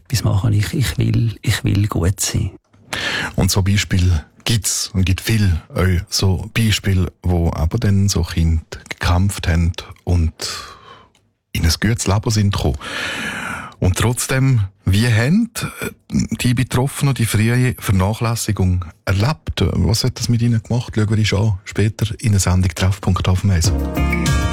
etwas machen. Ich will gut sein. Und so Beispiele gibt's und gibt viel auch so Beispiele, wo aber dann so Kinder gekämpft haben und in ein gutes Leben sind gekommen. Und trotzdem, wie haben die Betroffenen die frühe Vernachlässigung erlebt? Was hat das mit ihnen gemacht? Schauen wir uns an, später in der Sendung Treffpunkt auf dem Eis.